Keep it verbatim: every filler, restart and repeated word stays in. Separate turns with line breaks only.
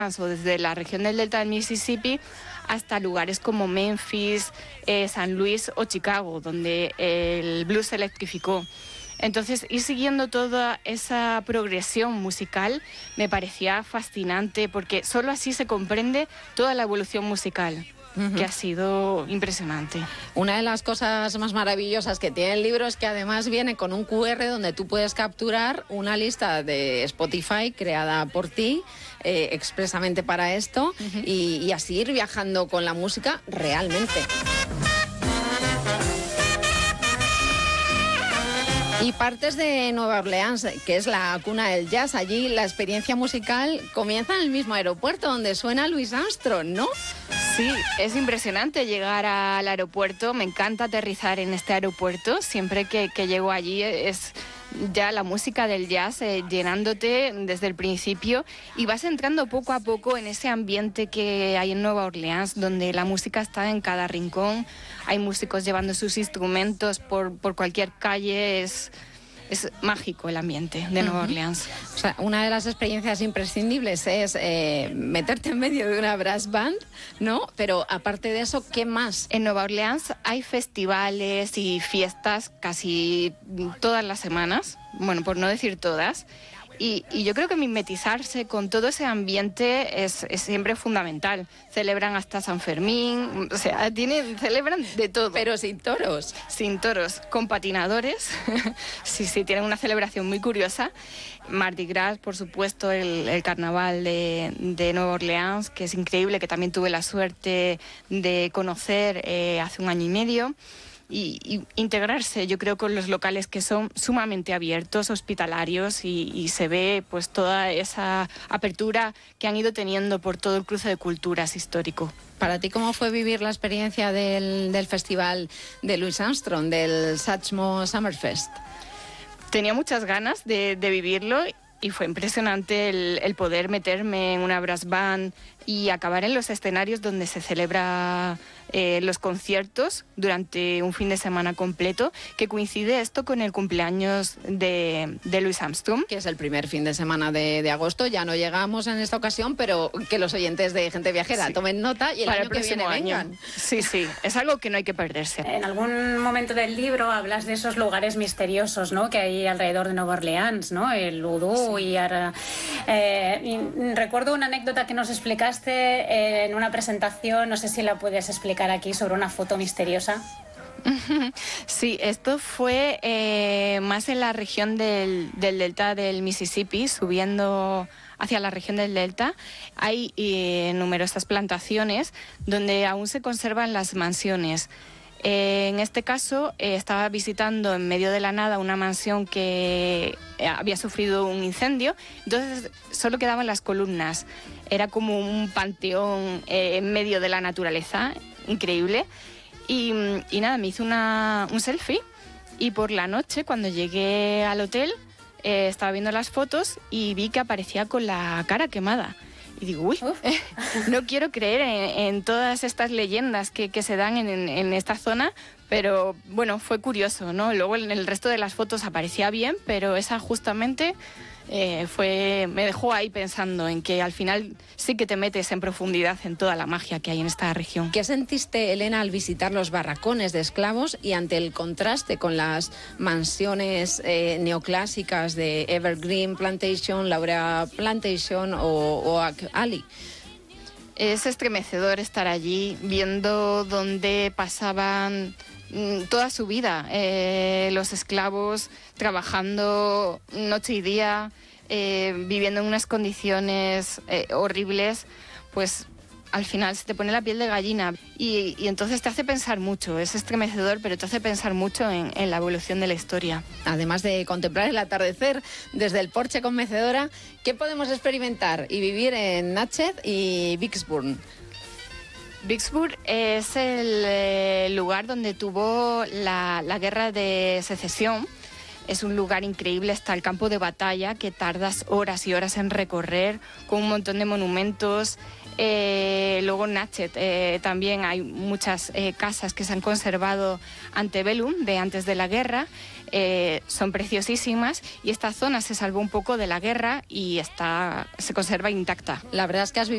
o desde la región del delta del Mississippi hasta lugares como Memphis, eh, San Luis o Chicago, donde el blues se electrificó. Entonces, ir siguiendo toda esa progresión musical me parecía fascinante, porque solo así se comprende toda la evolución musical. Uh-huh. Que ha sido impresionante.
Una de las cosas más maravillosas que tiene el libro es que además viene con un cu erre donde tú puedes capturar una lista de Spotify creada por ti eh, expresamente para esto, uh-huh. y, y así ir viajando con la música realmente. Y partes de Nueva Orleans, que es la cuna del jazz. Allí la experiencia musical comienza en el mismo aeropuerto donde suena Louis Armstrong, ¿no?
Sí, es impresionante llegar al aeropuerto. Me encanta aterrizar en este aeropuerto. Siempre que, que llego allí es ya la música del jazz eh, llenándote desde el principio, y vas entrando poco a poco en ese ambiente que hay en Nueva Orleans, donde la música está en cada rincón. Hay músicos llevando sus instrumentos por, por cualquier calle. Es, es mágico el ambiente de Nueva uh-huh. Orleans.
O sea, una de las experiencias imprescindibles es eh, meterte en medio de una brass band, ¿no? Pero aparte de eso, ¿qué más?
En Nueva Orleans hay festivales y fiestas casi todas las semanas, bueno, por no decir todas. Y, y yo creo que mimetizarse con todo ese ambiente es, es siempre fundamental. Celebran hasta San Fermín, o sea, tienen, celebran de todo.
Pero sin toros.
Sin toros, con patinadores. Sí, sí, tienen una celebración muy curiosa. Mardi Gras, por supuesto, el, el carnaval de, de Nueva Orleans, que es increíble, que también tuve la suerte de conocer eh, hace un año y medio. Y, y integrarse, yo creo, con los locales que son sumamente abiertos, hospitalarios, y, y se ve pues toda esa apertura que han ido teniendo por todo el cruce de culturas histórico.
Para ti, ¿cómo fue vivir la experiencia del, del festival de Louis Armstrong, del Satchmo Summerfest?
Tenía muchas ganas de, de vivirlo, y fue impresionante el, el poder meterme en una brass band y acabar en los escenarios donde se celebra eh, los conciertos durante un fin de semana completo, que coincide esto con el cumpleaños de, de Louis Armstrong.
Que es el primer fin de semana de, de agosto. Ya no llegamos en esta ocasión, pero que los oyentes de Gente Viajera sí. tomen nota y el
Para
año
el próximo
que viene
año.
vengan.
Sí, sí, es algo que no hay que perderse.
En algún momento del libro hablas de esos lugares misteriosos, ¿no?, que hay alrededor de Nueva Orleans, ¿no? El vudú sí. y, ahora, eh, y recuerdo una anécdota que nos explicaste en una presentación, no sé si la puedes explicar aquí, sobre una foto misteriosa.
Sí, esto fue eh, más en la región del, del delta del Mississippi, subiendo hacia la región del delta. Hay eh, numerosas plantaciones donde aún se conservan las mansiones. Eh, en este caso, eh, estaba visitando en medio de la nada una mansión que eh, había sufrido un incendio, entonces solo quedaban las columnas. Era como un panteón eh, en medio de la naturaleza, increíble. Y, y nada, me hice una, un selfie, y por la noche, cuando llegué al hotel, eh, estaba viendo las fotos y vi que aparecía con la cara quemada. Y digo, uy, eh, no quiero creer en, en todas estas leyendas que, que se dan en, en, en esta zona, pero bueno, fue curioso, ¿no? Luego en el resto de las fotos aparecía bien, pero esa justamente eh, fue, me dejó ahí pensando en que al final sí que te metes en profundidad en toda la magia que hay en esta región.
¿Qué sentiste, Elena, al visitar los barracones de esclavos y ante el contraste con las mansiones eh, neoclásicas de Evergreen Plantation, Laura Plantation o, o Oak Alley?
Es estremecedor estar allí viendo dónde pasaban toda su vida, eh, los esclavos trabajando noche y día, eh, viviendo en unas condiciones eh, horribles. Pues al final se te pone la piel de gallina, y, y entonces te hace pensar mucho. Es estremecedor, pero te hace pensar mucho en, en la evolución de la historia.
Además de contemplar el atardecer desde el porche con mecedora, ¿qué podemos experimentar y vivir en Natchez y Vicksburg?
Vicksburg es el eh, lugar donde tuvo la, la guerra de secesión. Es un lugar increíble, está el campo de batalla que tardas horas y horas en recorrer, con un montón de monumentos. Eh, luego en Natchez eh, también hay muchas eh, casas que se han conservado antebellum, de antes de la guerra. Eh, son preciosísimas, y esta zona se salvó un poco de la guerra y está, se conserva intacta.
La verdad es que has